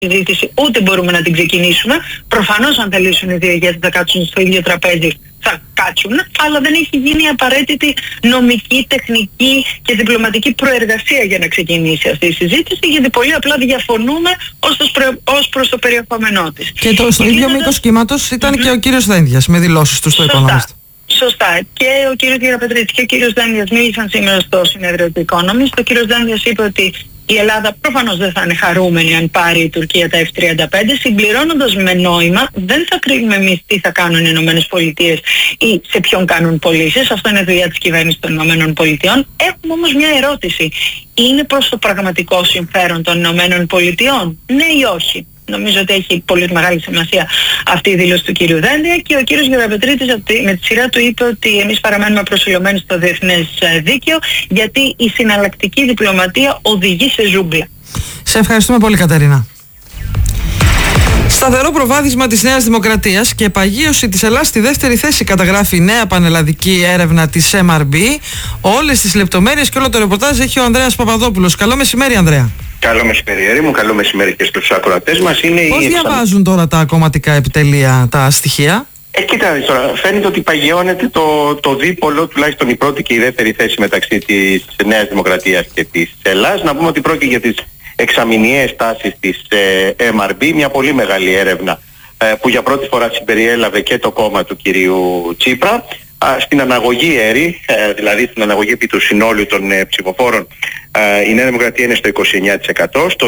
συζήτηση, ούτε μπορούμε να την ξεκινήσουμε. Προφανώς, αν θελήσουν οι δύο ηγέτες να κάτσουν στο ίδιο τραπέζι, θα κάτσουν, αλλά δεν έχει γίνει απαραίτητη νομική, τεχνική και διπλωματική προεργασία για να ξεκινήσει αυτή η συζήτηση, γιατί πολύ απλά διαφωνούμε ως προς το περιεχόμενό της. Και στο ίδιο μήκος κύματος ήταν και ο κύριος Δένδιας με δηλώσεις του στο Economist. Σωστά. Και ο κύριος Γεραπετρίτης και ο κύριος Δένδιας μίλησαν σήμερα στο συνέδριο του Economist. Ο κύριος Δένδιας είπε ότι η Ελλάδα προφανώς δεν θα είναι χαρούμενη αν πάρει η Τουρκία τα F-35, συμπληρώνοντας με νόημα, δεν θα κρίνουμε εμείς τι θα κάνουν οι Ηνωμένες Πολιτείες ή σε ποιον κάνουν πωλήσεις. Αυτό είναι δουλειά της κυβέρνησης των Ηνωμένων Πολιτειών. Έχουμε όμως μια ερώτηση. Είναι προς το πραγματικό συμφέρον των Ηνωμένων Πολιτειών, ναι ή όχι? Νομίζω ότι έχει πολύ μεγάλη σημασία αυτή η δήλωση του κύριου Δένδια, και ο κύριος Γεραπετρίτης με τη σειρά του είπε ότι εμείς παραμένουμε προσιλωμένοι στο διεθνές δίκαιο, γιατί η συναλλακτική διπλωματία οδηγεί σε ζούγκλα. Σε ευχαριστούμε πολύ, Κατερίνα. Σταθερό προβάδισμα της Νέας Δημοκρατίας και παγίωση της Ελλάδας στη δεύτερη θέση, καταγράφει η νέα πανελλαδική έρευνα της MRB. Όλες τις λεπτομέρειες και όλο το ρεπορτάζ έχει ο Ανδρέας Παπαδόπουλος. Καλό μεσημέρι, Ανδρέα. Καλό μεσημέρι, Έρη μου. Καλό μεσημέρι και στους ακροατές μας. Πώς διαβάζουν τώρα τα κομματικά επιτελεία τα στοιχεία? Κοίτα τώρα, φαίνεται ότι παγιώνεται το δίπολο, τουλάχιστον η πρώτη και η δεύτερη θέση μεταξύ της Νέας Δημοκρατίας και της Ελλάδας. Να πούμε ότι πρόκειται για τις εξαμηνιαίες τάσεις της MRB, μια πολύ μεγάλη έρευνα που για πρώτη φορά συμπεριέλαβε και το κόμμα του κυρίου Τσίπρα. Στην αναγωγή, Έρη, δηλαδή στην αναγωγή επί του συνόλου των ψηφοφόρων, η Νέα Δημοκρατία είναι στο 29%, στο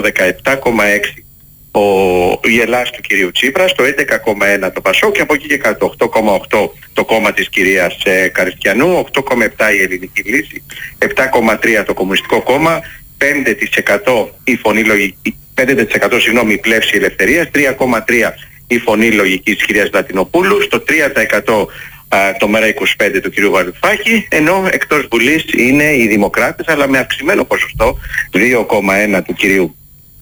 17,6% η Ελλάδα του κυρίου Τσίπρα, στο 11,1% το Πασόκ, και από εκεί και κάτω 8,8% το κόμμα της κυρίας Καριστιανού, 8,7% η Ελληνική Λύση, 7,3% το Κομμουνιστικό Κόμμα, 5% η Φωνή Λογική, 5% η Πλεύση Ελευθερίας, 3,3% η Φωνή Λογικής της κυρίας Λατινοπούλου, στο 3% το ΜΕΡΑ25 του κυρίου Βαρουφάκη, ενώ εκτός Βουλής είναι οι Δημοκράτες, αλλά με αυξημένο ποσοστό, 2,1% του κυρίου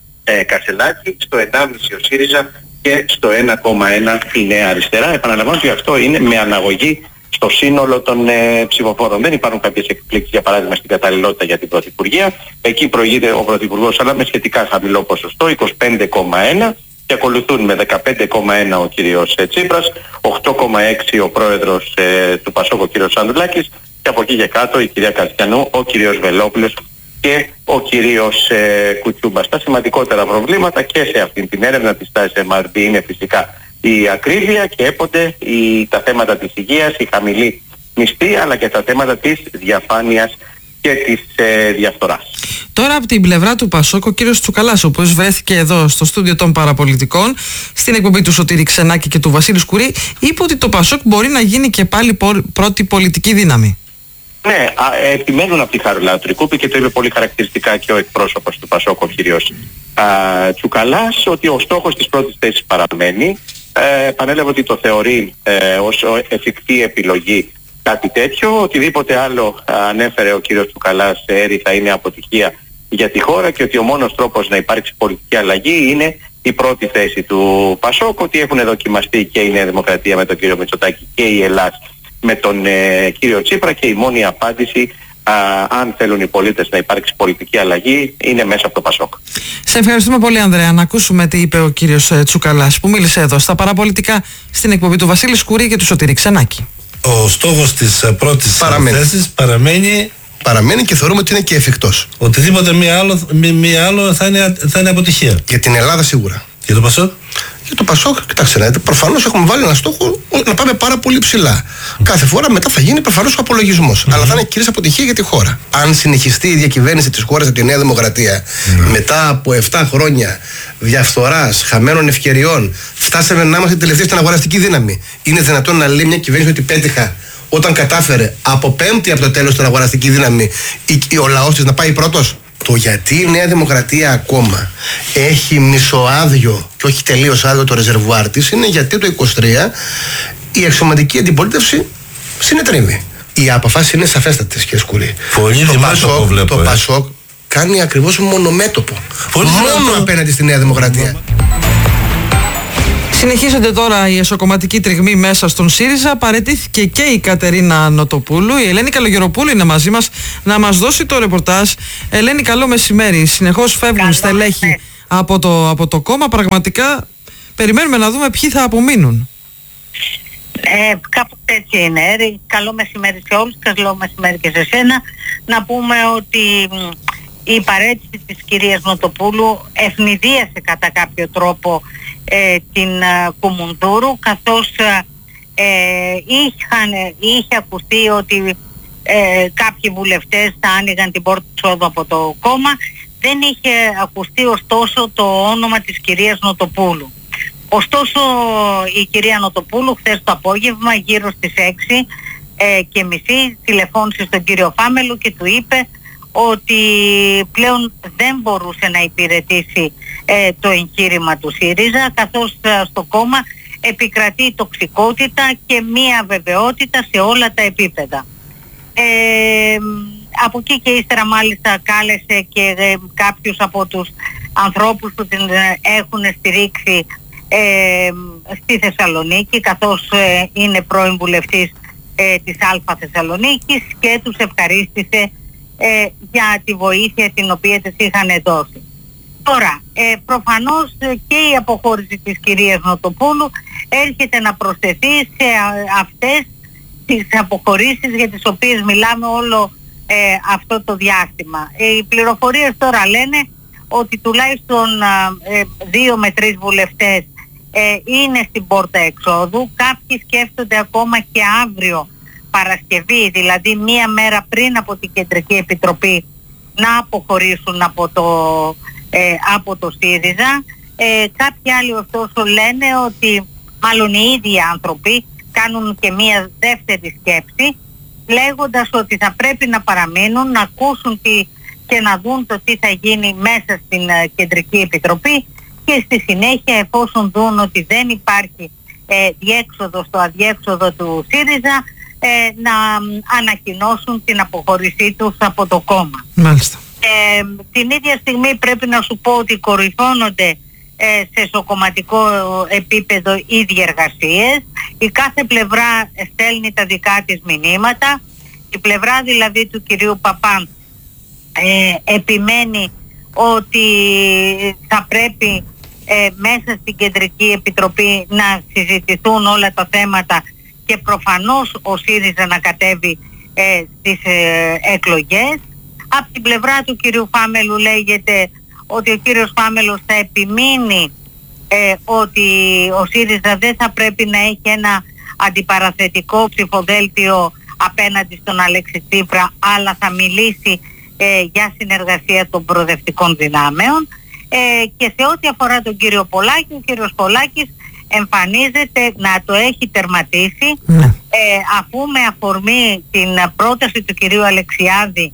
Κασελάκη, στο 1,5% ο ΣΥΡΙΖΑ και στο 1,1% η Νέα Αριστερά. Επαναλαμβάνω ότι αυτό είναι με αναγωγή στο σύνολο των ψηφοφόρων. Δεν υπάρχουν κάποιες εκπλήξεις, για παράδειγμα στην καταλληλότητα για την Πρωθυπουργία. Εκεί προηγείται ο Πρωθυπουργός, αλλά με σχετικά χαμηλό ποσοστό, 25,1%. Και ακολουθούν με 15,1% ο κύριος Τσίπρας, 8,6% ο πρόεδρος του Πασόκ, ο κύριος Ανδρουλάκης, και από εκεί και κάτω η κυρία Καριστιανού, ο κύριος Βελόπουλος και ο κύριος Κουτσούμπας. Τα σημαντικότερα προβλήματα και σε αυτήν την έρευνα της τάσης MRB είναι φυσικά η ακρίβεια και έποτε τα θέματα της υγείας, η χαμηλή μισθή, αλλά και τα θέματα της διαφάνειας και της διαφθοράς. Τώρα από την πλευρά του Πασόκ, ο κύριος Τσουκαλάς, ο οποίος βρέθηκε εδώ στο στούντιο των παραπολιτικών, στην εκπομπή του Σωτήρη Ξενάκη και του Βασίλη Σκουρή, είπε ότι το Πασόκ μπορεί να γίνει και πάλι πρώτη πολιτική δύναμη. Ναι, επιμένουν από τη Χαρούλα Τρικούπη, και το είπε πολύ χαρακτηριστικά και ο εκπρόσωπος του Πασόκ, ο κύριος Τσουκαλάς, ότι ο στόχος της πρώτης θέσης παραμένει. Επανέλαβε ότι το θεωρεί ως εφικτή επιλογή κάτι τέτοιο. Οτιδήποτε άλλο ανέφερε ο κύριος Τσουκαλάς, Έρη, θα είναι αποτυχία για τη χώρα, και ότι ο μόνος τρόπος να υπάρξει πολιτική αλλαγή είναι η πρώτη θέση του Πασόκ, ότι έχουν δοκιμαστεί και η Νέα Δημοκρατία με τον κύριο Μητσοτάκη και η Ελλάδα με τον κύριο Τσίπρα, και η μόνη απάντηση αν θέλουν οι πολίτες να υπάρξει πολιτική αλλαγή είναι μέσα από το Πασόκ. Σε ευχαριστούμε πολύ, Ανδρέα. Να ακούσουμε τι είπε ο κύριος Τσουκαλάς, που μίλησε εδώ στα παραπολιτικά στην εκπομπή του Βασίλη Σκουρή και του Σωτήρη Ξενάκη. Ο στόχος της πρώτης θέσης παραμένει και θεωρούμε ότι είναι και εφικτός. Οτιδήποτε μία άλλο θα είναι αποτυχία. Για την Ελλάδα σίγουρα. Για το Πασόκ? Για το Πασόκ, κοιτάξτε, προφανώς έχουμε βάλει ένα στόχο να πάμε πάρα πολύ ψηλά. Κάθε φορά μετά θα γίνει προφανώς ο απολογισμός. Αλλά θα είναι κυρίως αποτυχία για τη χώρα. Αν συνεχιστεί η διακυβέρνηση της χώρας από τη Νέα Δημοκρατία μετά από 7 χρόνια διαφθοράς, χαμένων ευκαιριών, φτάσαμε να είμαστε τελευταίοι στην αγοραστική δύναμη. Είναι δυνατόν να λέει μια κυβέρνηση ότι πέτυχα όταν κατάφερε από πέμπτη από το τέλος στην αγοραστική δύναμη ο λαός της να πάει πρώτος? Το γιατί η Νέα Δημοκρατία ακόμα έχει μισοάδιο και όχι τελείως άδειο το ρεζερβουάρ της είναι γιατί το 23 η αξιωματική αντιπολίτευση συνετρίμει. Οι αποφάσεις είναι σαφέστατες, κύριε Σκουρή. Το Πασόκ κάνει ακριβώς μονομέτωπο. Μόνο απέναντι στη Νέα Δημοκρατία. Συνεχίζονται τώρα οι εσωκομματικοί τριγμοί μέσα στον ΣΥΡΙΖΑ. Παραιτήθηκε και η Κατερίνα Νοτοπούλου. Η Ελένη Καλογεροπούλου είναι μαζί μας να μας δώσει το ρεπορτάζ. Ελένη, καλό μεσημέρι. Συνεχώς φεύγουν στελέχη από το κόμμα. Πραγματικά περιμένουμε να δούμε ποιοι θα απομείνουν. Κάπως έτσι είναι. Καλό μεσημέρι σε όλους, καλό μεσημέρι και σε σένα. Να πούμε ότι η παρέτηση της κυρίας Νοτοπούλου ευνηδίασε κατά κάποιο τρόπο την Κουμουνδούρου, καθώς είχε ακουστεί ότι κάποιοι βουλευτές θα άνοιγαν την πόρτα εξόδου από το κόμμα. Δεν είχε ακουστεί ωστόσο το όνομα της κυρίας Νοτοπούλου. Ωστόσο η κυρία Νοτοπούλου χθες το απόγευμα γύρω στις 6:30 τηλεφώνησε στον κύριο Φάμελου και του είπε ότι πλέον δεν μπορούσε να υπηρετήσει το εγχείρημα του ΣΥΡΙΖΑ, καθώς στο κόμμα επικρατεί τοξικότητα και μία αβεβαιότητα σε όλα τα επίπεδα. Από εκεί και ύστερα μάλιστα κάλεσε και κάποιους από τους ανθρώπους που την έχουν στηρίξει στη Θεσσαλονίκη, καθώς είναι πρώην βουλευτής της ΑΛΦΑ Θεσσαλονίκης, και τους ευχαρίστησε για τη βοήθεια την οποία της είχαν δώσει. Τώρα, προφανώς και η αποχώρηση της κυρίας Νοτοπούλου έρχεται να προσθεθεί σε αυτές τις αποχωρήσεις για τις οποίες μιλάμε όλο αυτό το διάστημα. Οι πληροφορίες τώρα λένε ότι τουλάχιστον 2 με 3 βουλευτές είναι στην πόρτα εξόδου. Κάποιοι σκέφτονται ακόμα και αύριο Παρασκευή, δηλαδή μία μέρα πριν από την Κεντρική Επιτροπή, να αποχωρήσουν από το ΣΥΡΙΖΑ. Κάποιοι άλλοι ωστόσο λένε ότι μάλλον οι ίδιοι άνθρωποι κάνουν και μία δεύτερη σκέψη, λέγοντας ότι θα πρέπει να παραμείνουν, να ακούσουν και να δουν το τι θα γίνει μέσα στην Κεντρική Επιτροπή, και στη συνέχεια, εφόσον δουν ότι δεν υπάρχει διέξοδο στο αδιέξοδο του ΣΥΡΙΖΑ, να ανακοινώσουν την αποχώρησή τους από το κόμμα. Μάλιστα. Την ίδια στιγμή πρέπει να σου πω ότι κορυφώνονται σε σοκομματικό επίπεδο οι διεργασίες. Η κάθε πλευρά στέλνει τα δικά της μηνύματα. Η πλευρά δηλαδή του κυρίου Παπά επιμένει ότι θα πρέπει μέσα στην Κεντρική Επιτροπή να συζητηθούν όλα τα θέματα και προφανώς ο ΣΥΡΙΖΑ να κατέβει στις εκλογές. Από την πλευρά του κυρίου Φάμελου λέγεται ότι ο κύριος Φάμελος θα επιμείνει ότι ο ΣΥΡΙΖΑ δεν θα πρέπει να έχει ένα αντιπαραθετικό ψηφοδέλτιο απέναντι στον Αλέξη Τσίπρα, αλλά θα μιλήσει για συνεργασία των προοδευτικών δυνάμεων. Και σε ό,τι αφορά τον κύριο Πολάκη, ο κύριος Πολάκης εμφανίζεται να το έχει τερματίσει, αφού με αφορμή την πρόταση του κυρίου Αλεξιάδη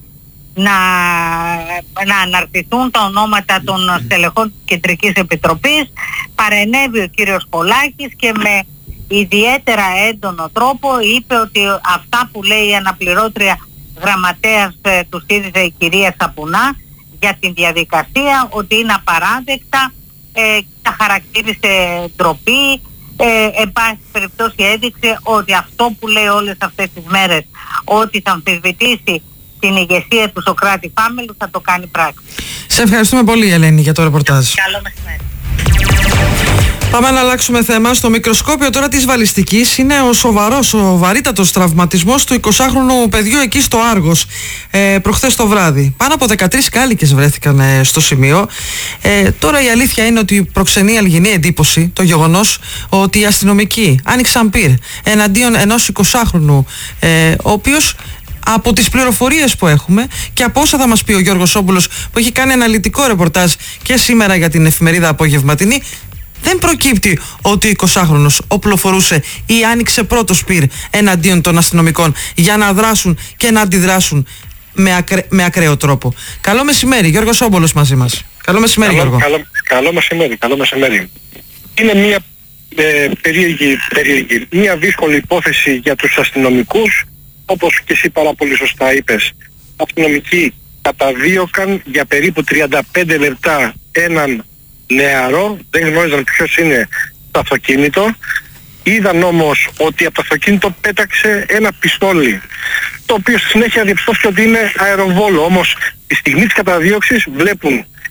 να αναρτηθούν τα ονόματα των στελεχών της Κεντρικής Επιτροπής, παρενέβη ο κύριος Πολάκης και με ιδιαίτερα έντονο τρόπο είπε ότι αυτά που λέει η αναπληρώτρια γραμματέας του ΣΥΡΙΖΑ, η κυρία Σαπουνά, για την διαδικασία, ότι είναι απαράδεκτα, τα χαρακτήρισε ντροπή. Εν πάση περιπτώσει έδειξε ότι αυτό που λέει όλες αυτές τις μέρες, ότι θα αμφισβητήσει την ηγεσία του Σωκράτη Φάμελου, θα το κάνει πράξη. Σε ευχαριστούμε πολύ, Ελένη, για το ρεπορτάζ. Καλό μεσημέρι. Πάμε να αλλάξουμε θέμα. Στο μικροσκόπιο τώρα της βαλιστικής είναι ο βαρύτατος τραυματισμός του 20χρονου παιδιού εκεί στο Άργος προχθές το βράδυ. Πάνω από 13 κάλικες βρέθηκαν στο σημείο. Τώρα η αλήθεια είναι ότι προξενεί αλγινή εντύπωση το γεγονός ότι οι αστυνομικοί άνοιξαν πυρ εναντίον ενός 20χρονου, ο οποίος, από τις πληροφορίες που έχουμε και από όσα θα μας πει ο Γιώργος Όμπουλος, που έχει κάνει αναλυτικό ρεπορτάζ και σήμερα για την εφημερίδα Απογευματινή, δεν προκύπτει ότι ο 20χρονος οπλοφορούσε ή άνοιξε πρώτος πυρ εναντίον των αστυνομικών για να δράσουν και να αντιδράσουν με ακραίο τρόπο. Καλό μεσημέρι, Γιώργος Όμπολος μαζί μας. Καλό μεσημέρι, Γιώργο. Καλό μεσημέρι. Είναι μια περίεργη, μια δύσκολη υπόθεση για τους αστυνομικούς, όπως και εσύ πάρα πολύ σωστά είπες. Αστυνομικοί καταδίωκαν για περίπου 35 λεπτά έναν νεαρό, δεν γνώριζαν ποιος είναι στο αυτοκίνητο. Είδαν όμως ότι από το αυτοκίνητο πέταξε ένα πιστόλι, το οποίο στη συνέχεια διαπιστώθηκε ότι είναι αεροβόλο. Όμως τη στιγμή της καταδίωξης βλέπουν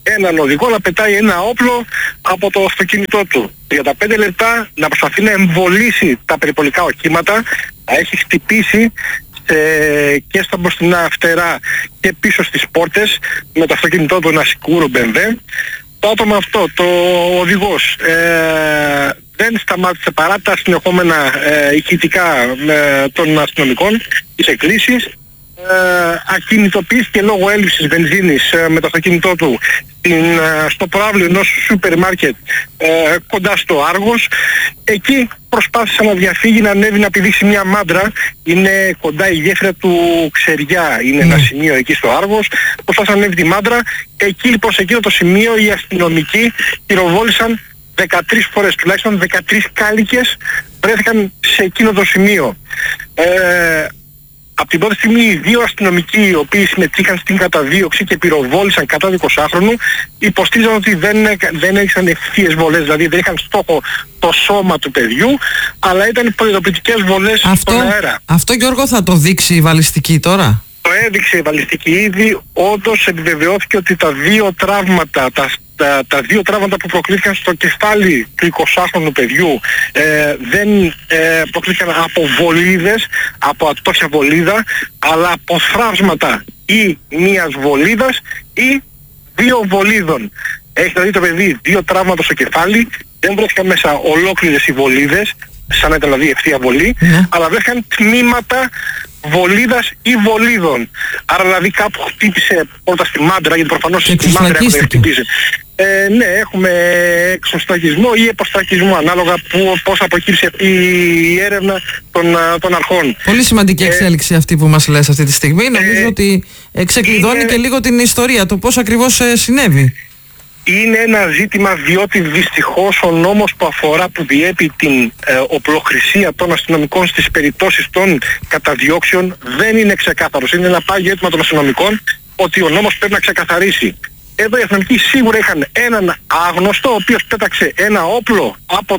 έναν οδηγό να πετάει ένα όπλο από το αυτοκίνητό του. 35 λεπτά να προσπαθεί να εμβολήσει τα περιπολικά οχήματα, να έχει χτυπήσει και στα μπροστινά φτερά και πίσω στις πόρτες με το αυτοκίνητό του, ένα σικούρο BMW. Το άτομο αυτό, το οδηγός, δεν σταμάτησε παρά τα συνεχόμενα ηχητικά των αστυνομικών, τις εκκλήσεις. Ακινητοποιήθηκε λόγω έλλειψης βενζίνης με το αυτοκίνητό του στο προάβλιο ενός σούπερ μάρκετ κοντά στο Άργος. Εκεί προσπάθησε να διαφύγει, να ανέβει να πηδήξει μια μάντρα. Είναι κοντά η γέφυρα του Ξεριά, είναι ένα σημείο εκεί στο Άργος. Προσπάθησε να ανέβει τη μάντρα. Εκεί λοιπόν σε εκείνο το σημείο οι αστυνομικοί πυροβόλησαν 13 φορές, τουλάχιστον 13 κάλικες βρέθηκαν σε εκείνο το σημείο. Από την πρώτη στιγμή οι δύο αστυνομικοί οι οποίοι συμμετείχαν στην καταδίωξη και πυροβόλησαν κατά 20χρονου υποστήριζαν ότι δεν είχαν ευθείες βολές, δηλαδή δεν είχαν στόχο το σώμα του παιδιού, αλλά ήταν προειδοποιητικές βολές στον αέρα. Αυτό, Γιώργο, θα το δείξει η βαλιστική τώρα? Το έδειξε η βαλιστική ήδη, όντως επιβεβαιώθηκε ότι τα δύο τραύματα, τα δύο τραύματα που προκλήθηκαν στο κεφάλι του 20χρονου παιδιού δεν προκλήθηκαν από βολίδες, από ατόχια βολίδα, αλλά από θραύσματα ή μίας βολίδας ή δύο βολίδων. Έχει δηλαδή το παιδί δύο τραύματα στο κεφάλι, δεν βρέθηκαν μέσα ολόκληρες οι βολίδες, σαν να ήταν δηλαδή ευθεία βολή, αλλά βρέθηκαν τμήματα βολίδας ή βολίδων. Άρα δηλαδή κάπου χτύπησε πρώτα στη μάντρα, γιατί προφανώς στη μάντρα έχουμε χτυπήσει. Ναι, έχουμε εξωστρακισμό ή αποστρακισμό, ανάλογα πώς αποκύψει αυτή η έρευνα των αρχών. Πολύ σημαντική εξέλιξη αυτή που μας λες αυτή τη στιγμή. Νομίζω ότι ξεκλειδώνει και λίγο την ιστορία, το πώς ακριβώς συνέβη. Είναι ένα ζήτημα διότι δυστυχώς ο νόμος που διέπει την οπλοχρησία των αστυνομικών στις περιπτώσεις των καταδιώξεων δεν είναι ξεκάθαρος. Είναι ένα πάγιο αίτημα των αστυνομικών ότι ο νόμος πρέπει να ξεκαθαρίσει. Εδώ οι αστυνομικοί σίγουρα είχαν έναν άγνωστο ο οποίος πέταξε ένα όπλο από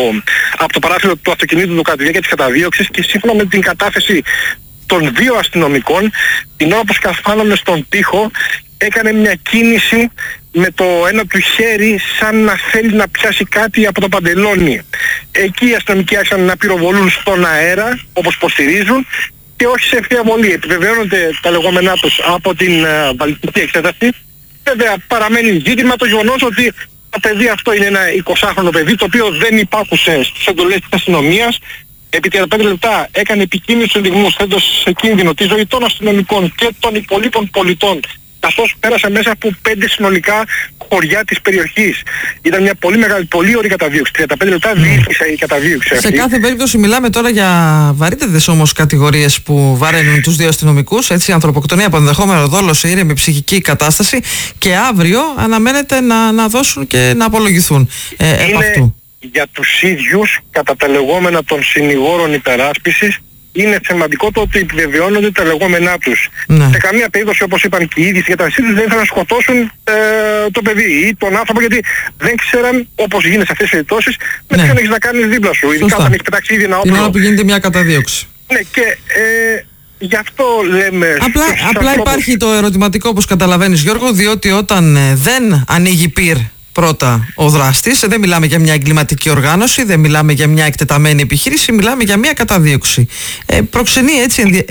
το παράθυρο του αυτοκινήτου του κατά τη διάρκεια της καταδίωξης και σύμφωνα με την κατάθεση των δύο αστυνομικών, την ώρα που σκαφάνονται στον τοίχο, έκανε μια κίνηση με το ένα του χέρι σαν να θέλει να πιάσει κάτι από το παντελόνι. Εκεί οι αστυνομικοί άρχισαν να πυροβολούν στον αέρα, όπως υποστηρίζουν, και όχι σε ευθεία βολή. Επιβεβαιώνονται τα λεγόμενά τους από την βαλιστική εξέταση. Βέβαια παραμένει ζήτημα το γεγονός ότι το παιδί αυτό είναι ένα 20χρονο παιδί το οποίο δεν υπάκουσε στις εντολές της αστυνομίας. Επί 35 λεπτά έκανε επικίνδυνους οδηγμούς, θέτοντας σε κίνδυνο τη ζωή των αστυνομικών και των υπολείπων πολιτών, καθώς πέρασε μέσα από 5 συνολικά χωριά της περιοχής. Ήταν μια πολύ μεγάλη, πολύ ωραία καταδίωξη. 35 λεπτά διήρκησε η καταδίωξη αυτή. Σε κάθε περίπτωση μιλάμε τώρα για βαρύτερες όμως κατηγορίες που βαραίνουν τους δύο αστυνομικούς, έτσι, ανθρωποκτονία από ενδεχόμενο δόλο σε ήρεμη ψυχική κατάσταση, και αύριο αναμένεται να δώσουν και να απολογηθούν επ' αυτού. Για τους ίδιους, κατά τα λεγόμενα των συνηγόρων υπεράσπισης, είναι σημαντικό το ότι επιβεβαιώνονται τα λεγόμενά τους. Ναι. Σε καμία περίπτωση, όπως είπαν και οι ίδιοι στην καταστήριξη, δεν ήθελαν να σκοτώσουν το παιδί ή τον άνθρωπο, γιατί δεν ξέραν, όπως γίνεται σε αυτές τις περιπτώσεις, με ποιον έχεις να κάνεις δίπλα σου. Ειδικά όταν έχεις πετάξει ήδη ένα όπλο. Την ώρα που γίνεται μια καταδίωξη. Ναι, και γι' αυτό λέμε. Απλά υπάρχει το ερωτηματικό, όπως καταλαβαίνεις, Γιώργο, διότι όταν δεν ανοίγει πυρ πρώτα ο δράστης, δεν μιλάμε για μια εγκληματική οργάνωση, δεν μιλάμε για μια εκτεταμένη επιχείρηση, μιλάμε για μια καταδίωξη. Προξενεί έτσι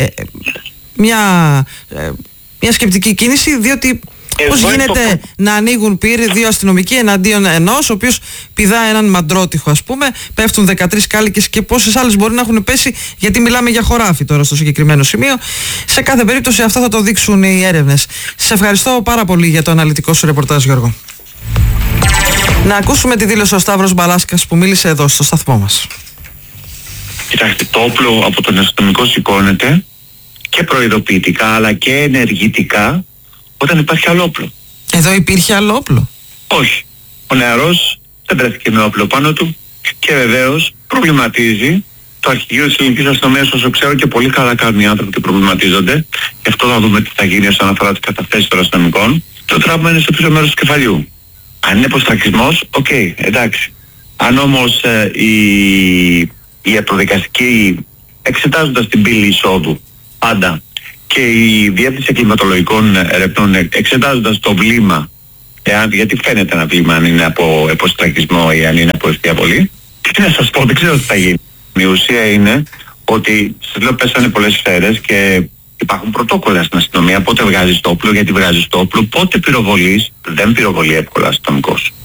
μια σκεπτική κίνηση, διότι πώς γίνεται να ανοίγουν πυρ δύο αστυνομικοί εναντίον ενός, ο οποίος πηδά έναν μαντρότυχο, ας πούμε, πέφτουν 13 κάλικες και πόσες άλλες μπορεί να έχουν πέσει, γιατί μιλάμε για χωράφι τώρα στο συγκεκριμένο σημείο. Σε κάθε περίπτωση αυτό θα το δείξουν οι έρευνες. Σε ευχαριστώ πάρα πολύ για το αναλυτικό σου ρεπορτάζ, Γιώργο. Να ακούσουμε τη δήλωση ο Σταύρος Μπαλάσκας που μίλησε εδώ στο σταθμό μας. Κοιτάξτε, το όπλο από τον αστυνομικό σηκώνεται και προειδοποιητικά αλλά και ενεργητικά όταν υπάρχει άλλο όπλο. Εδώ υπήρχε άλλο όπλο? Όχι. Ο νεαρός δεν βρέθηκε με όπλο πάνω του και βεβαίως προβληματίζει το αρχηγείο της ελληνικής αστυνομίας, όσο ξέρω, και πολύ καλά κάνουν οι άνθρωποι και προβληματίζονται. Γι' αυτό θα δούμε τι θα γίνει όσον αφορά τις καταθέσεις των αστυνομικών. Το τραύμα είναι στο πίσω μέρος του κεφαλιού. Αν είναι αποστρακισμός, οκ, εντάξει. Αν όμως η προδικαστική, εξετάζοντας την πύλη εισόδου πάντα, και η Διεύθυνση Εγκληματολογικών Ερευνών εξετάζοντας το βλήμα γιατί φαίνεται ένα βλήμα αν είναι από υποστρακισμό ή αν είναι από ευθεία. Τι να σας πω, δεν ξέρω τι θα γίνει. Η ουσία είναι ότι σας λέω πέσανε πολλές σφαίρες και υπάρχουν πρωτόκολλα στην αστυνομία. Πότε βγάζεις το όπλο, γιατί βγάζεις το όπλο, πότε πυροβολείς. Δεν πυροβολεί εύκολα αστυνομικός.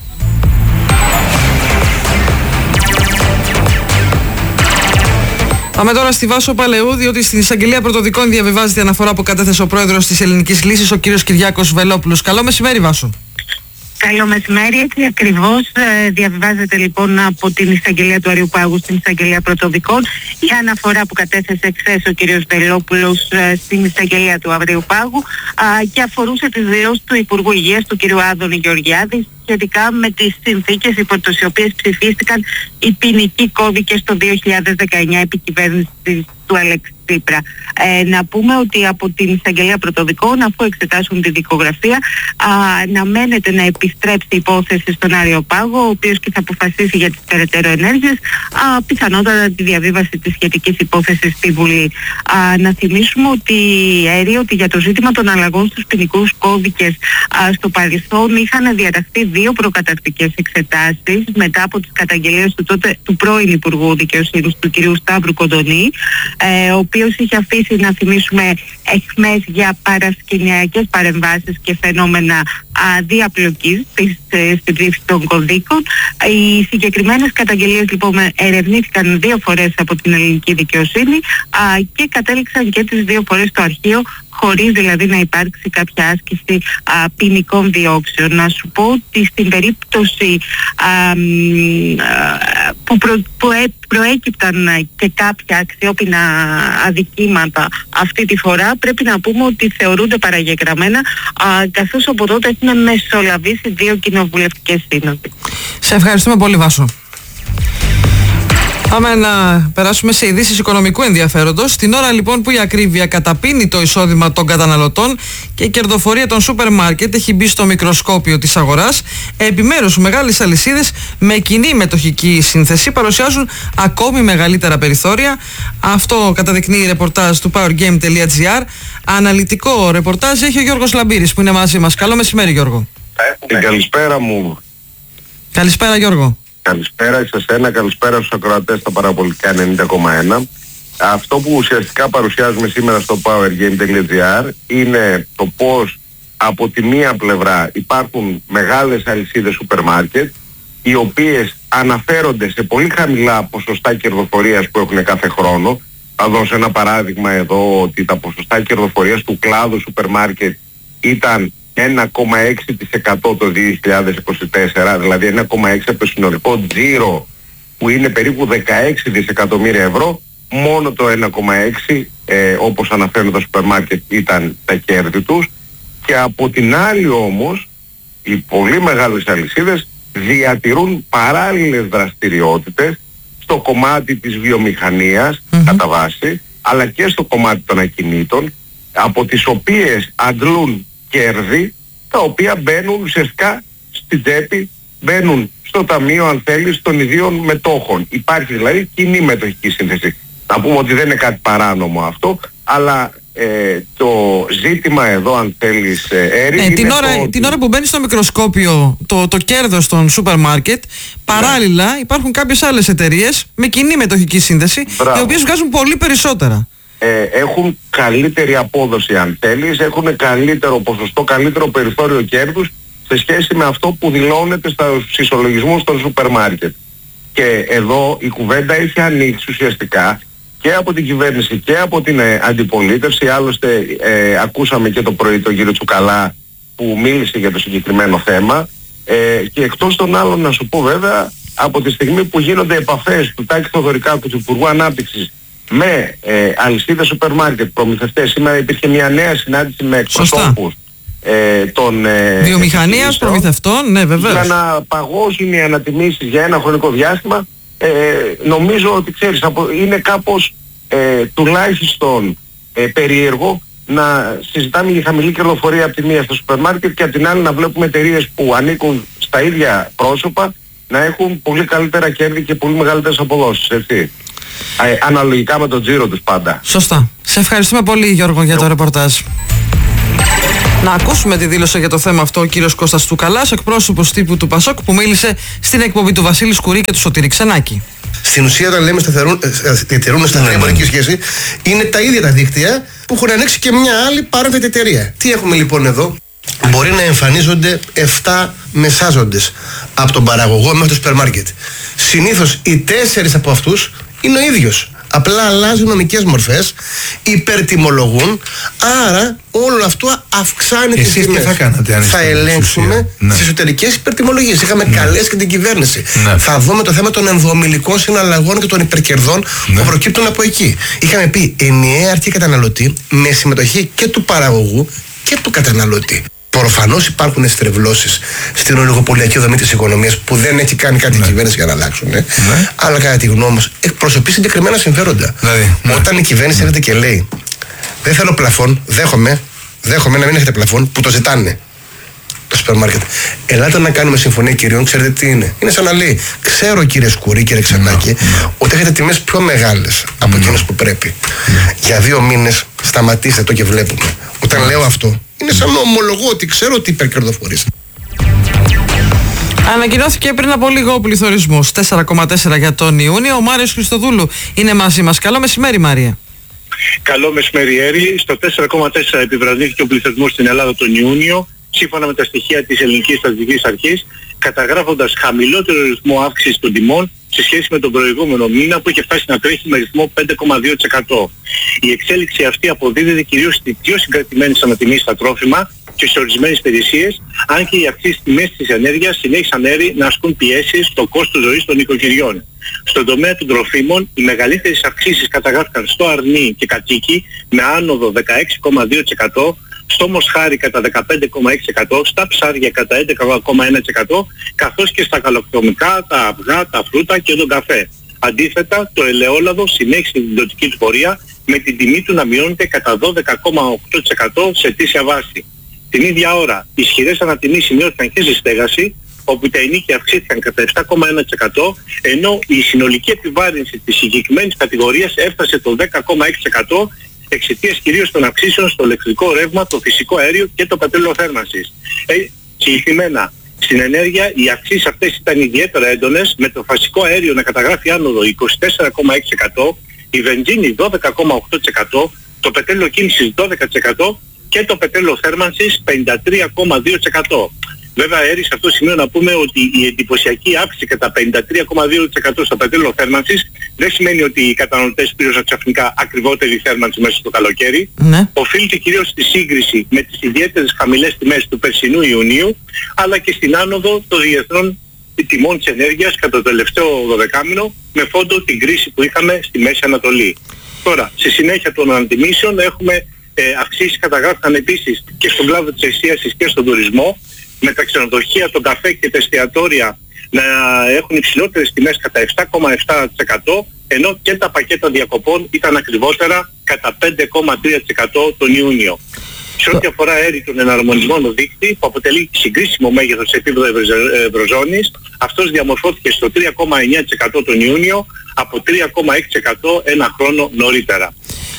Πάμε τώρα στη Βάσο Παλαιού, διότι στην εισαγγελία πρωτοδικών διαβιβάζεται αναφορά που κατέθεσε ο πρόεδρος της Ελληνικής Λύσης, ο κύριος Κυριάκος Βελόπουλος. Καλό μεσημέρι, Βάσο. Καλό μεσημέρι, έτσι ακριβώς διαβιβάζεται λοιπόν από την εισαγγελία του Αριουπάγου στην εισαγγελία πρωτοδικών η αναφορά που κατέθεσε χθες ο κύριος Βελόπουλος στην εισαγγελία του Αριουπάγου και αφορούσε τις δηλώσεις του Υπουργού Υγείας, του κύριου Άδωνη Γεωργιάδη, σχετικά με τις συνθήκες υπό τις οποίες ψηφίστηκαν οι ποινικοί κώδικες το 2019 επί κυβέρνησης του Αλέξη Τσίπρα. Να πούμε ότι από την εισαγγελία πρωτοδικών, αφού εξετάσουν τη δικογραφία, αναμένεται να επιστρέψει η υπόθεση στον Αριοπάγο, ο οποίος και θα αποφασίσει για τις περαιτέρω ενέργειες, πιθανότατα τη διαβίβαση της σχετικής υπόθεσης στη Βουλή. Να θυμίσουμε ότι για το ζήτημα των αλλαγών στους ποινικούς κώδικες στο παρελθόν είχαν διαταχθεί 2 προκαταρκτικές εξετάσεις μετά από τις καταγγελίες του πρώην Υπουργού Δικαιοσύνης, του κυρίου Σταύρου Κοντονή, ο οποίος είχε αφήσει, να θυμίσουμε, αιχμές για παρασκηνιακές παρεμβάσεις και φαινόμενα διαπλοκής στην ψήφιση των κωδίκων. Οι συγκεκριμένες καταγγελίες λοιπόν ερευνήθηκαν 2 φορές από την ελληνική δικαιοσύνη και κατέληξαν και τις 2 φορές στο αρχείο, χωρίς δηλαδή να υπάρξει κάποια άσκηση ποινικών διώξεων. Να σου πω ότι στην περίπτωση που προέκυπταν και κάποια αξιόπινα αδικήματα αυτή τη φορά, πρέπει να πούμε ότι θεωρούνται παραγεγραμμένα, καθώς από τότε έχουν μεσολαβήσει 2 κοινοβουλευτικές σύνοδοι. Σε ευχαριστούμε πολύ, Βάσο. Πάμε να περάσουμε σε ειδήσεις οικονομικού ενδιαφέροντος. Την ώρα λοιπόν που η ακρίβεια καταπίνει το εισόδημα των καταναλωτών και η κερδοφορία των σούπερ μάρκετ έχει μπει στο μικροσκόπιο της αγοράς, επιμέρους μεγάλες αλυσίδες με κοινή μετοχική σύνθεση παρουσιάζουν ακόμη μεγαλύτερα περιθώρια. Αυτό καταδεικνύει ρεπορτάζ του powergame.gr. Αναλυτικό ρεπορτάζ έχει ο Γιώργος Λαμπύρης που είναι μαζί μας. Καλό μεσημέρι, Γιώργο. Καλησπέρα μου. Καλησπέρα, Γιώργο. Καλησπέρα σε εσένα, καλησπέρα στους ακροατές στα παραπολιτικά 90,1. Αυτό που ουσιαστικά παρουσιάζουμε σήμερα στο powergame.gr είναι το πώς από τη μία πλευρά υπάρχουν μεγάλες αλυσίδες σούπερ μάρκετ, οι οποίες αναφέρονται σε πολύ χαμηλά ποσοστά κερδοφορίας που έχουν κάθε χρόνο. Θα δώσω ένα παράδειγμα εδώ, ότι τα ποσοστά κερδοφορίας του κλάδου σούπερ μάρκετ ήταν 1,6% το 2024, δηλαδή 1,6% από το συνολικό τζίρο που είναι περίπου 16 δισεκατομμύρια ευρώ, μόνο το 1,6% όπως αναφέρουν τα σούπερ μάρκετ ήταν τα κέρδη τους. Και από την άλλη όμως οι πολύ μεγάλες αλυσίδες διατηρούν παράλληλες δραστηριότητες στο κομμάτι της βιομηχανίας κατά βάση, αλλά και στο κομμάτι των ακινήτων, από τις οποίες αντλούν κέρδη τα οποία μπαίνουν ουσιαστικά στην τσέπη, μπαίνουν στο ταμείο αν θέλεις των ιδίων μετόχων. Υπάρχει δηλαδή κοινή μετοχική σύνθεση. Να πούμε ότι δεν είναι κάτι παράνομο αυτό, αλλά το ζήτημα εδώ αν θέλεις την ώρα που μπαίνει στο μικροσκόπιο το κέρδος των σούπερ μάρκετ, παράλληλα υπάρχουν κάποιες άλλες εταιρείες με κοινή μετοχική σύνθεση, οι οποίες βγάζουν πολύ περισσότερα. Έχουν καλύτερη απόδοση αν θέλεις, έχουν καλύτερο ποσοστό, καλύτερο περιθώριο κέρδους σε σχέση με αυτό που δηλώνεται στους ισολογισμούς των σούπερ μάρκετ. Και εδώ η κουβέντα έχει ανοίξει ουσιαστικά και από την κυβέρνηση και από την αντιπολίτευση. Άλλωστε ακούσαμε και το πρωί τον κύριο Τσουκαλά που μίλησε για το συγκεκριμένο θέμα, και εκτός των άλλων να σου πω βέβαια, από τη στιγμή που γίνονται επαφές του Τάκη Θοδωρικάκου, του Υπουργού Ανάπτυξης, με αλυσίδες σούπερ μάρκετ, προμηθευτές. Σήμερα υπήρχε μια νέα συνάντηση με εκπροσώπους των βιομηχανίας, προμηθευτών, ναι βεβαίως, για να παγώσουν οι ανατιμήσεις για ένα χρονικό διάστημα. Νομίζω ότι ξέρεις, είναι κάπως τουλάχιστον περίεργο να συζητάμε για χαμηλή κερδοφορία από τη μία στο σούπερ μάρκετ και από την άλλη να βλέπουμε εταιρείες που ανήκουν στα ίδια πρόσωπα να έχουν πολύ καλύτερα κέρδη και πολύ μεγαλύτερες αποδόσεις, έτσι. Αναλογικά με τον τζίρο τους πάντα. Σωστά. Σε ευχαριστούμε πολύ, Γιώργο, για το ρεπορτάζ. Να ακούσουμε τη δήλωση για το θέμα αυτό ο κύριος Κώστας Τσουκαλάς, εκπρόσωπος τύπου του ΠΑΣΟΚ, που μίλησε στην εκπομπή του Βασίλη Σκουρί και του Σωτήρη Ξενάκη. Στην ουσία, όταν λέμε διατηρούν σταθερή εμπορική σχέση, είναι τα ίδια τα δίκτυα που έχουν ανοίξει και μια άλλη παρόμοια εταιρεία. Τι έχουμε λοιπόν εδώ? Μπορεί να εμφανίζονται 7 μεσάζοντες από τον παραγωγό μέχρι το σούπερ μάρκετ. Συνήθως οι 4 από αυτούς είναι ο ίδιος. Απλά αλλάζουν νομικές μορφές, υπερτιμολογούν, άρα όλο αυτό αυξάνει τις τιμές. Τι θα κάνατε αν θα ελέγξουμε τις εσωτερικές υπερτιμολογίες. Είχαμε καλέσει και την κυβέρνηση. Θα δούμε το θέμα των ενδομιλικών συναλλαγών και των υπερκερδών που προκύπτουν από εκεί. Είχαμε πει ενιαία αρχή καταναλωτή με συμμετοχή και του παραγωγού και του καταναλωτή. Προφανώς υπάρχουν στρεβλώσεις στην ολιγοπολιακή δομή της οικονομίας που δεν έχει κάνει κάτι η κυβέρνηση για να αλλάξουν. Αλλά κατά τη γνώμη μας εκπροσωπεί συγκεκριμένα συμφέροντα. Όταν η κυβέρνηση έρχεται και λέει δεν θέλω πλαφόν, δέχομαι να μην έχετε πλαφόν, που το ζητάνε το σούπερ μάρκετ. Ελάτε να κάνουμε συμφωνία κυριών, ξέρετε τι είναι? Είναι σαν να λέει, ξέρω κύριε Σκουρί, κύριε Ξενάκη, ότι έχετε τιμές πιο μεγάλες από εκείνες που πρέπει. Για 2 μήνες σταματήστε το και βλέπουμε. Όταν λέω αυτό, είναι σαν να ομολογώ ότι ξέρω ότι υπερκερδοφορείς. Ανακοινώθηκε πριν από λίγο ο πληθωρισμός 4,4 για τον Ιούνιο. Ο Μάριος Χριστοδούλου είναι μαζί μας. Καλό μεσημέρι, Μάρια. Καλό μεσημέρι. Στο 4,4 επιβραδύθηκε ο πληθωρισμός στην Ελλάδα τον Ιούνιο, σύμφωνα με τα στοιχεία της Ελληνικής Στατιστικής Αρχής, καταγράφοντας χαμηλότερο ρυθμό αύξησης των τιμών σε σχέση με τον προηγούμενο μήνα, που είχε φτάσει να τρέχει με ρυθμό 5,2%. Η εξέλιξη αυτή αποδίδεται κυρίως στις πιο συγκρατημένες ανατιμήσεις στα τρόφιμα και σε ορισμένες υπηρεσίες, αν και οι αυξήσεις τιμές της ενέργειας συνέχισαν να ασκούν πιέσεις στο κόστος ζωής των οικογενειών. Στον τομέα των τροφίμων, οι μεγαλύτερες αυξήσεις καταγράφηκαν στο αρνί και κατοίκι με άνοδο 16,2%, στο μοσχάρι κατά 15,6%, στα ψάρια κατά 11,1%, καθώς και στα καλοκτρομικά, τα αυγά, τα φρούτα και τον καφέ. Αντίθετα, το ελαιόλαδο συνέχισε την πτωτική του πορεία, με την τιμή του να μειώνεται κατά 12,8% σε ετήσια βάση. Την ίδια ώρα, ισχυρές ανατιμήσεις σημειώθηκαν και στη στέγαση, όπου τα ενοίκια αυξήθηκαν κατά 7,1%, ενώ η συνολική επιβάρυνση της συγκεκριμένης κατηγορίας έφτασε το 10,6%, εξαιτίας κυρίως των αυξήσεων στο ηλεκτρικό ρεύμα, το φυσικό αέριο και το πετρέλαιο θέρμανσης. Συγκεκριμένα, στην ενέργεια οι αυξήσεις αυτές ήταν ιδιαίτερα έντονες, με το φυσικό αέριο να καταγράφει άνοδο 24,6%, η βενζίνη 12,8%, το πετρέλαιο κίνησης 12% και το πετρέλαιο θέρμανσης 53,2%. Βέβαια, σε αυτό το σημείο να πούμε ότι η εντυπωσιακή αύξηση κατά 53,2% στο πετρέλαιο θέρμανσης δεν σημαίνει ότι οι καταναλωτές πλήρωσαν ξαφνικά ακριβότερη θέρμανση μέσα στο καλοκαίρι. Οφείλεται κυρίως στη σύγκριση με τις ιδιαίτερες χαμηλές τιμές του περσινού Ιουνίου, αλλά και στην άνοδο των διεθνών τιμών της ενέργειας κατά το τελευταίο 12μηνο, με φόντο την κρίση που είχαμε στη Μέση Ανατολή. Τώρα, στη συνέχεια των ανατιμήσεων έχουμε αυξήσεις καταγράφηκαν επίσης και στον κλάδο της εστίασης και στον τουρισμό, με τα ξενοδοχεία, τον καφέ και τα εστιατόρια να έχουν υψηλότερες τιμές κατά 7,7%, ενώ και τα πακέτα διακοπών ήταν ακριβότερα κατά 5,3% τον Ιούνιο. Σε ό,τι αφορά τον εναρμονισμένο δείκτη, που αποτελεί συγκρίσιμο μέγεθος σε επίπεδο ευρωζώνης, αυτός διαμορφώθηκε στο 3,9% τον Ιούνιο, από 3,6% ένα χρόνο νωρίτερα.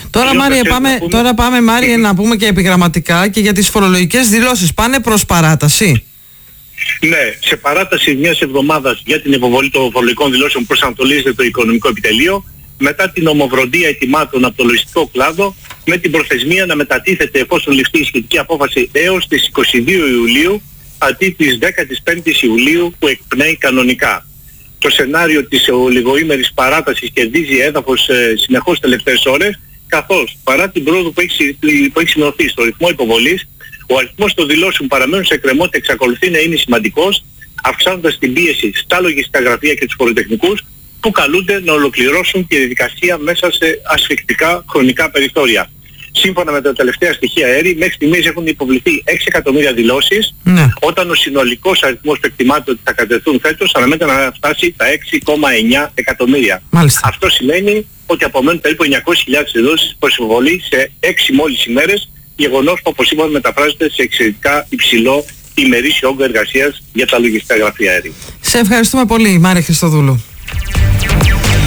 Τώρα πάμε Μάρια να πούμε και επιγραμματικά και για τις φορολογικές δηλώσεις. Πάνε προς παράταση? Ναι, σε παράταση μιας εβδομάδας για την υποβολή των φορολογικών δηλώσεων προσανατολίζεται το Οικονομικό Επιτελείο, μετά την ομοβροντία ετοιμάτων από το λογιστικό κλάδο, με την προθεσμία να μετατίθεται, εφόσον ληφθεί η σχετική απόφαση, έως τις 22 Ιουλίου αντί τις 15 Ιουλίου που εκπνέει κανονικά. Το σενάριο της ολιγοήμερης παράτασης κερδίζει έδαφος συνεχώς τελευταίες ώρες, καθώς παρά την πρόοδο που έχει σημειωθεί στο ρυθμό υποβολής, ο αριθμός των δηλώσεων παραμένουν σε εκκρεμότητα εξακολουθεί να είναι σημαντικός, αυξάνοντας την πίεση στα λογιστικά γραφεία και τους φοροτεχνικούς, που καλούνται να ολοκληρώσουν τη διαδικασία μέσα σε ασφικτικά χρονικά περιθώρια. Σύμφωνα με τα τελευταία στοιχεία μέχρι στιγμής έχουν υποβληθεί 6 εκατομμύρια δηλώσεις, όταν ο συνολικός αριθμός που εκτιμάται ότι θα κατευθούν φέτος αναμένεται να φτάσει τα 6,9 εκατομμύρια. Αυτό σημαίνει ότι απομένουν περίπου 900.000 δηλώσεις προς υποβολή σε 6 μόλις ημέρες, γεγονός που όπως είπαμε μεταφράζεται σε εξαιρετικά υψηλό ημερήσιο όγκο εργασίας για τα λογιστικά γραφεία αέρη. Σε ευχαριστούμε πολύ, Μάρια Χριστοδούλου.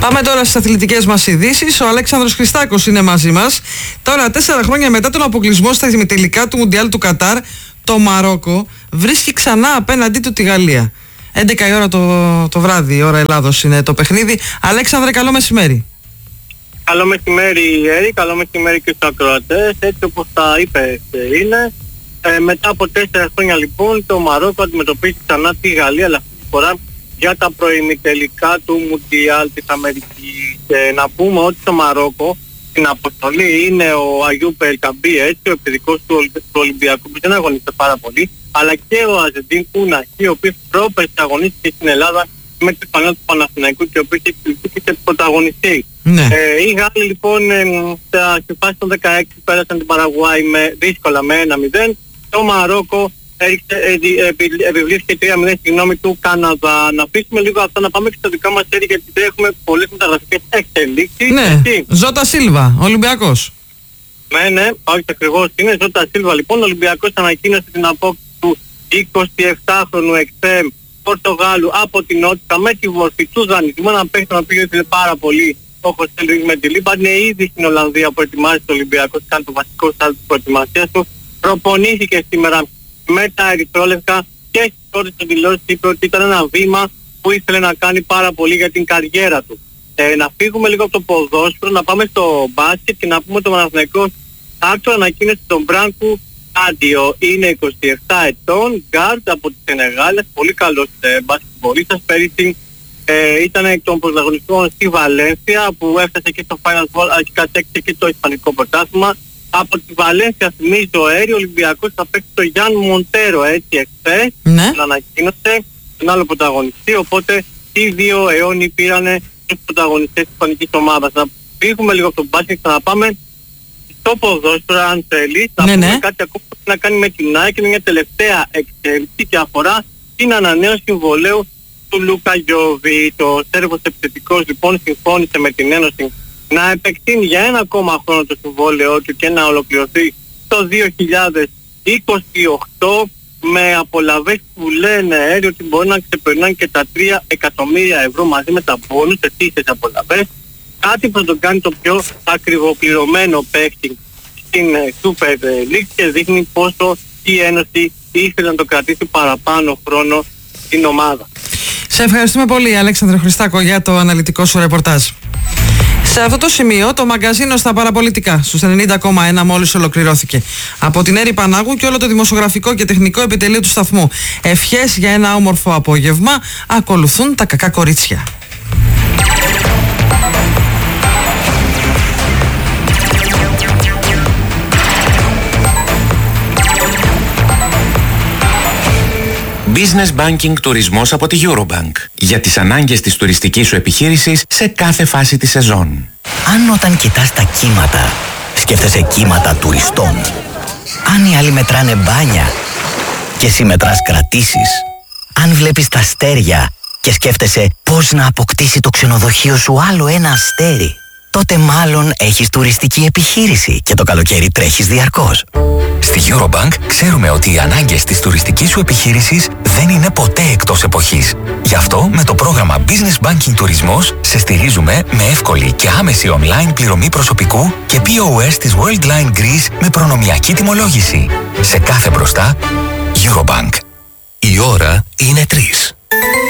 Πάμε τώρα στις αθλητικές μας ειδήσεις. Ο Αλέξανδρος Χριστάκος είναι μαζί μας. Τώρα, 4 χρόνια μετά τον αποκλεισμό στα ημιτελικά του Μουντιάλ του Κατάρ, το Μαρόκο βρίσκει ξανά απέναντί του τη Γαλλία. 11 η ώρα το βράδυ, η ώρα Ελλάδος είναι το παιχνίδι. Αλέξανδρε, καλό μεσημέρι. Καλό μεσημέρι, Έρη, καλό μεσημέρι και στους ακροατές. Έτσι όπως τα είπες είναι. Μετά από 4 χρόνια λοιπόν το Μαρόκο αντιμετωπίζει ξανά τη Γαλλία, αλλά αυτή τη φορά για τα προημιτελικά του Μουντιάλ της Αμερικής. Να πούμε ότι το Μαρόκο στην αποστολή είναι ο Αγιούπ Ελκαμπή, έτσι, ο επιθετικός του Ολυμπιακού που δεν αγωνίζεται πάρα πολύ, αλλά και ο Αζεντίν Κουναχή, ο οποίος πρόπερσε αγωνίστηκε στην Ελλάδα με τη φανέλα του Παναθηναϊκού και ο οποίος έχει κληθεί και πρωταγωνιστεί. Ναι. Οι Γάλλοι λοιπόν στη φάση των 16 πέρασαν την Παραγουάη δύσκολα με 1-0. Το Μαρόκο επιβλήθηκε 3-0 στη γνώμη του Καναδά. Να αφήσουμε λίγο αυτά, να πάμε και στο δικό μας έρη, γιατί έχουμε πολλές μεταγραφικές εξελίξεις. Ναι, Ζώτα Σίλβα, Ολυμπιακός. Ναι, όχι ακριβώς είναι Ζώτα Σίλβα. Λοιπόν, ο Ολυμπιακός ανακοίνωσε την απόκτηση του 27χρονου εξτρέμ Πορτογάλου από την Νότια με τη μορφή του δανεισμού. Ένα παίκτο να πήγε πάρα πολύ ο Χωσέ Λουίς Μεντιλίμπα. Είναι ήδη στην Ολλανδία που ετοιμάζει το Ολυμπιακό, κάνει το βασικό στάδιο της προετοιμασίας του. Προπονήθηκε σήμερα με τα ερυθρόλευκα και στις πρώτες δηλώσεις είπε ότι ήταν ένα βήμα που ήθελε να κάνει πάρα πολύ για την καριέρα του. Να φύγουμε λίγο από το ποδόσφαιρο, να πάμε στο μπάσκετ και να πούμε το Παναθηναϊκός άκουσα ανακοίνωση τον Μπράνκου Άντιο. Είναι 27 ετών, γκάρντ από τη Σενεγάλη, πολύ καλός μπασκετμπολίστας. Πέρυσι ήταν εκ των πρωταγωνιστών στη Βαλένσια που έφτασε και στο Final Four, αλλά και κατέκτησε και το Ισπανικό πρωτάθλημα. Από τη Βαλένσια, θυμίζει ο Έρη, ο Ολυμπιακός θα παίξει το Γιάν Μοντέρο, έτσι εχθές, να ανακοίνωσε τον άλλο πρωταγωνιστή, οπότε οι δύο αιώνιοι πήρανε τους πρωταγωνιστές της ισπανικής ομάδας. Να φύγουμε λίγο από τον μπάσκετ και να πάμε στο ποδόσφαιρο, αν θέλεις. Θα πούμε κάτι ακόμα που να κάνει με την ΑΕΚ, είναι μια τελευταία εξέλιξη και αφορά την ανανέωση συμβολαίου του Λούκα Γιόβι. Το Σέρβος επιθετικός λοιπόν συμφώνησε με την Ένωση να επεκτείνει για ένα ακόμα χρόνο το συμβόλαιό του και να ολοκληρωθεί το 2028 με απολαβές που λένε Έρη ότι μπορεί να ξεπερνάνε και τα 3 εκατομμύρια ευρώ μαζί με τα μπόνους, ετήσιες απολαβές. Κάτι που τον κάνει το πιο ακριβοπληρωμένο παίκτη στην Super League και δείχνει πόσο η Ένωση ήθελε να το κρατήσει παραπάνω χρόνο στην ομάδα. Σε ευχαριστούμε πολύ, Αλέξανδρε Χριστάκο, για το αναλυτικό σου ρεπορτάζ. Σε αυτό το σημείο το μαγκαζίνο στα παραπολιτικά στους 90,1 μόλις ολοκληρώθηκε. Από την Έρη Πανάγου και όλο το δημοσιογραφικό και τεχνικό επιτελείο του σταθμού. Ευχές για ένα όμορφο απόγευμα. Ακολουθούν τα κακά κορίτσια. Business Banking τουρισμός από τη Eurobank. Για τις ανάγκες της τουριστικής σου επιχείρησης σε κάθε φάση της σεζόν. Αν όταν κοιτάς τα κύματα, σκέφτεσαι κύματα τουριστών. Αν οι άλλοι μετράνε μπάνια και εσύ μετράς κρατήσεις. Αν βλέπεις τα αστέρια και σκέφτεσαι πώς να αποκτήσει το ξενοδοχείο σου άλλο ένα αστέρι, τότε μάλλον έχεις τουριστική επιχείρηση και το καλοκαίρι τρέχεις διαρκώς. Στη Eurobank ξέρουμε ότι οι ανάγκες της τουριστικής σου επιχείρησης δεν είναι ποτέ εκτός εποχής. Γι' αυτό με το πρόγραμμα Business Banking Τουρισμός σε στηρίζουμε με εύκολη και άμεση online πληρωμή προσωπικού και POS της Worldline Greece με προνομιακή τιμολόγηση. Σε κάθε μπροστά, Eurobank. Η ώρα είναι 3.